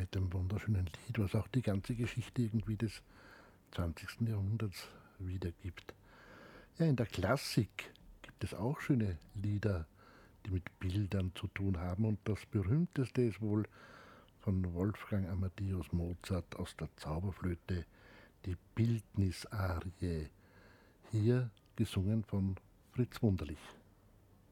mit dem wunderschönen Lied, was auch die ganze Geschichte irgendwie des 20. Jahrhunderts wiedergibt. Ja, in der Klassik gibt es auch schöne Lieder, die mit Bildern zu tun haben. Und das berühmteste ist wohl von Wolfgang Amadeus Mozart aus der Zauberflöte, die Bildnisarie. Hier gesungen von Fritz Wunderlich.